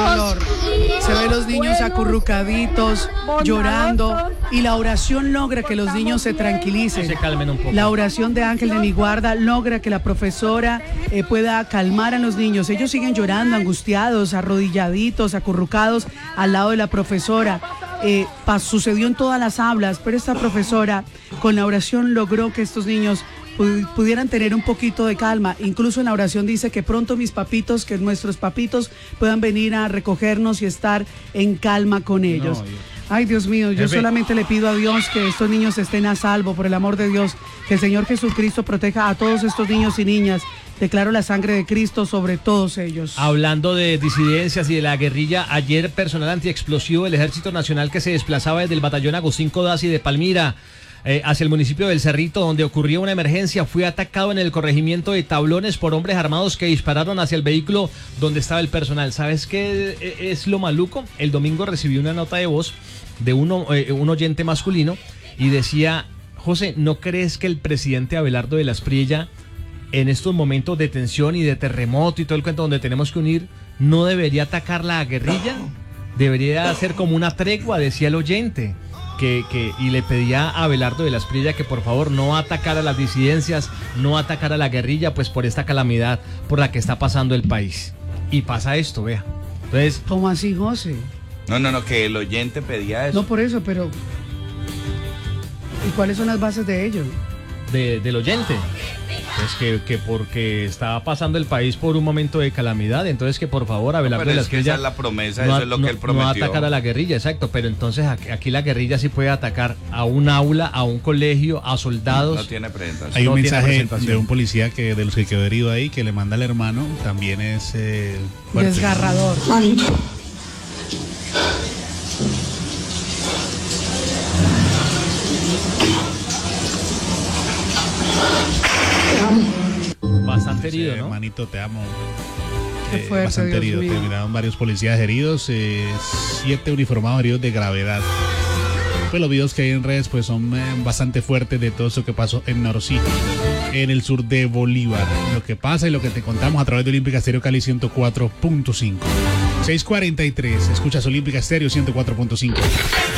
dolor. Se ve los niños acurrucaditos, llorando, y la oración logra que los niños se tranquilicen. Se calmen un poco. La oración de Ángel de mi guarda logra que la profesora pueda calmar a los niños. Ellos siguen llorando, angustiados, arrodilladitos, acurrucados al lado de la profesora. Sucedió en todas las aulas, pero esta profesora con la oración logró que estos niños pudieran tener un poquito de calma. Incluso en la oración dice que pronto mis papitos, que nuestros papitos puedan venir a recogernos y estar en calma con ellos. Ay, Dios mío, yo solamente le pido a Dios que estos niños estén a salvo, por el amor de Dios, que el Señor Jesucristo proteja a todos estos niños y niñas. Declaro la sangre de Cristo sobre todos ellos. Hablando de disidencias y de la guerrilla, ayer personal antiexplosivo del Ejército Nacional que se desplazaba desde el batallón Agustín Codazzi de Palmira hacia el municipio del Cerrito, donde ocurrió una emergencia, fue atacado en el corregimiento de Tablones por hombres armados que dispararon hacia el vehículo donde estaba el personal. ¿Sabes qué es lo maluco? El domingo recibí una nota de voz de un oyente masculino y decía: José, ¿no crees que el presidente Abelardo de la Espriella, en estos momentos de tensión y de terremoto y todo el cuento donde tenemos que unir, no debería atacar la guerrilla? Debería hacer como una tregua, decía el oyente. Y le pedía a Abelardo de la Espriella que por favor no atacara a las disidencias, no atacara a la guerrilla, pues por esta calamidad por la que está pasando el país. Y pasa esto, vea. Entonces, ¿cómo así, José? No, que el oyente pedía eso. No, por eso, pero... ¿y cuáles son las bases de ello? Del oyente. Pues que porque estaba pasando el país por un momento de calamidad, entonces que por favor Abelardo de la Espriella, esa es la promesa, eso es lo que él prometió. No atacar a la guerrilla, exacto, pero entonces aquí la guerrilla sí puede atacar a un aula, a un colegio, a soldados. No tiene presentación. Hay un mensaje de un policía que de los que quedó herido ahí, que le manda al hermano, también es fuerte. Desgarrador. Bastante herido, ¿no? Hermanito, te amo. Qué fuerte, bastante Dios herido. mío. Terminaron varios policías heridos, 7 uniformados heridos de gravedad. Pues los videos que hay en redes pues son bastante fuertes de todo eso que pasó en Norcí, en el sur de Bolívar. Lo que pasa y lo que te contamos a través de Olímpica Estéreo Cali 104.5. 6:43, escuchas Olímpica Estéreo 104.5.